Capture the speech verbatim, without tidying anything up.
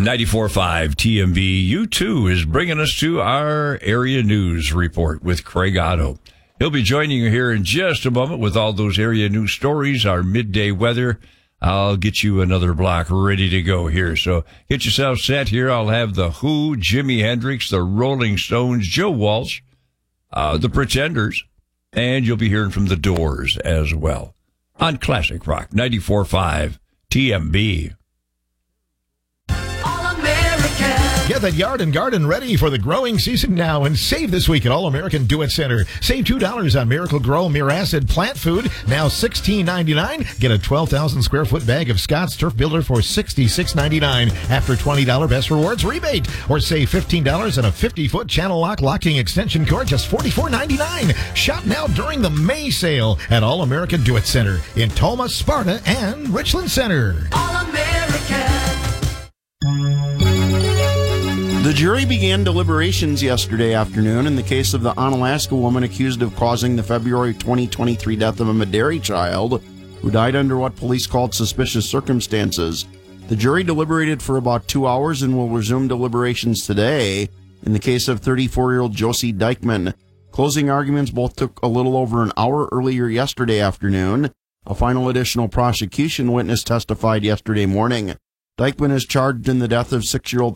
ninety-four point five T M B, U two is bringing us to our area news report with Craig Otto. He'll be joining you here in just a moment with all those area news stories, our midday weather. I'll get you another block ready to go here. So get yourself set here. I'll have The Who, Jimi Hendrix, The Rolling Stones, Joe Walsh, uh, The Pretenders, and you'll be hearing from The Doors as well on Classic Rock ninety-four point five T M B. Get that yard and garden ready for the growing season now and save this week at All-American Do-It Center. Save two dollars on Miracle Grow Miracid plant food, now sixteen ninety-nine. Get a twelve thousand square foot bag of Scott's Turf Builder for sixty-six ninety-nine after twenty dollars Best Rewards rebate. Or save fifteen dollars on a fifty foot channel lock locking extension cord, just forty-four ninety-nine. Shop now during the May sale at All-American Do-It Center in Toma, Sparta, and Richland Center. All-American. The jury began deliberations yesterday afternoon in the case of the Onalaska woman accused of causing the February twenty twenty-three death of a Medaille child who died under what police called suspicious circumstances. The jury deliberated for about two hours and will resume deliberations today in the case of thirty-four-year-old Josie Dykeman. Closing arguments both took a little over an hour earlier yesterday afternoon. A final additional prosecution witness testified yesterday morning. Dykeman is charged in the death of six-year-old